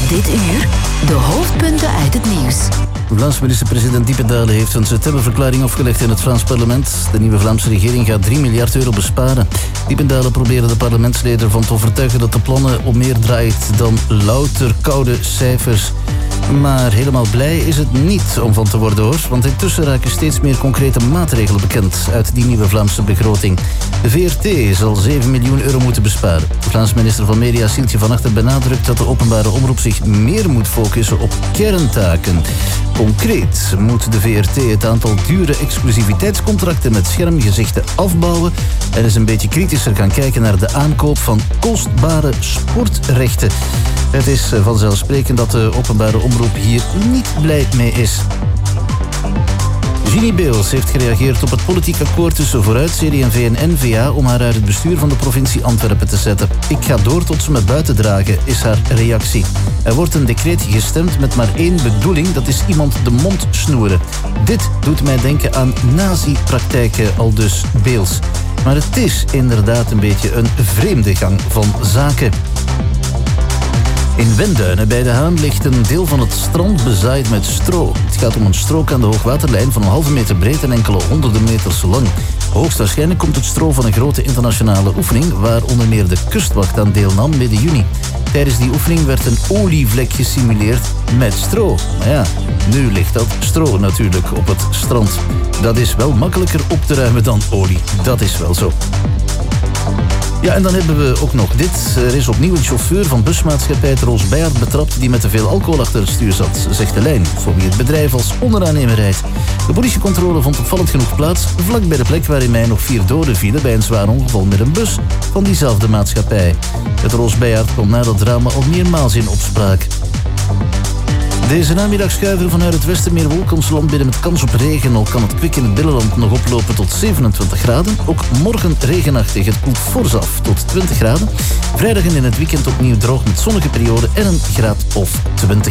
Dit uur de hoofdpunten uit het nieuws. Vlaams minister-president Diependale heeft een septemberverklaring afgelegd in het Vlaams parlement. De nieuwe Vlaamse regering gaat 3 miljard euro besparen. Diependale probeerde de parlementsleden ervan te overtuigen dat de plannen om meer draait dan louter koude cijfers. Maar helemaal blij is het niet om van te worden, hoor. Want intussen raken steeds meer concrete maatregelen bekend uit die nieuwe Vlaamse begroting. De VRT zal 7 miljoen euro moeten besparen. De Vlaamse minister van Media, Sieltje van Achter, benadrukt dat de openbare omroep zich meer moet focussen op kerntaken. Concreet moet de VRT het aantal dure exclusiviteitscontracten met schermgezichten afbouwen en eens een beetje kritischer gaan kijken naar de aankoop van kostbare sportrechten. Het is vanzelfsprekend dat de openbare omroep hier niet blij mee is. Ginny Beels heeft gereageerd op het politiek akkoord tussen Vooruit, CD&V en N-VA om haar uit het bestuur van de provincie Antwerpen te zetten. Ik ga door tot ze me buiten dragen, is haar reactie. Er wordt een decreet gestemd met maar één bedoeling, dat is iemand de mond snoeren. Dit doet mij denken aan nazi-praktijken, aldus Beels. Maar het is inderdaad een beetje een vreemde gang van zaken. In Wenduinen bij De Haan ligt een deel van het strand bezaaid met stro. Het gaat om een strook aan de hoogwaterlijn van 1,5 meter breed en enkele honderden meters lang. Hoogstwaarschijnlijk komt het stro van een grote internationale oefening waar onder meer de kustwacht aan deelnam midden juni. Tijdens die oefening werd een olievlek gesimuleerd met stro. Maar ja, nu ligt dat stro natuurlijk op het strand. Dat is wel makkelijker op te ruimen dan olie. Dat is wel zo. Ja, en dan hebben we ook nog dit. Er is opnieuw een chauffeur van busmaatschappij Troost Beyaert betrapt die met te veel alcohol achter het stuur zat, zegt de lijn, voor wie het bedrijf als onderaannemer rijdt. De politiecontrole vond opvallend genoeg plaats vlak bij de plek waar in mei nog 4 doden vielen bij een zwaar ongeval met een bus van diezelfde maatschappij. Het Troost Beyaert komt na dat drama al meermaals in opspraak. Deze namiddag schuiven vanuit het westen meer wolkenland binnen met kans op regen. Al kan het kwik in het binnenland nog oplopen tot 27 graden. Ook morgen regenachtig. Het koelt fors af tot 20 graden. Vrijdag en in het weekend opnieuw droog met zonnige perioden en een graad of 20.